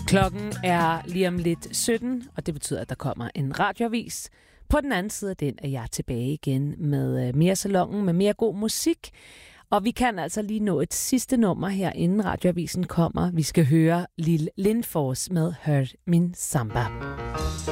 Klokken er lige om lidt 17, og det betyder, at der kommer en radioavis. På den anden side af den er jeg tilbage igen med mere Salonen, med mere god musik. Og vi kan altså lige nå et sidste nummer her, inden radioavisen kommer. Vi skal høre Lil Lindfors med Hurt Min Samba.